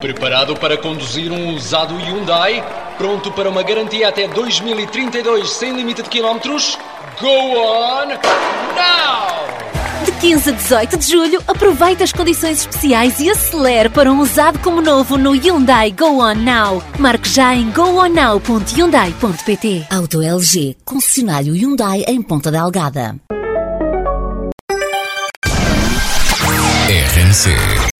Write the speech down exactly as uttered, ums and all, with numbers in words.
Preparado para conduzir um usado Hyundai? Pronto para uma garantia até dois mil e trinta e dois sem limite de quilómetros? Go on now! De quinze a dezoito de julho, aproveite as condições especiais e acelere para um usado como novo no Hyundai Go On Now. Marque já em go on now ponto hyundai ponto pt. Auto L G, concessionário Hyundai em Ponta Delgada. R N C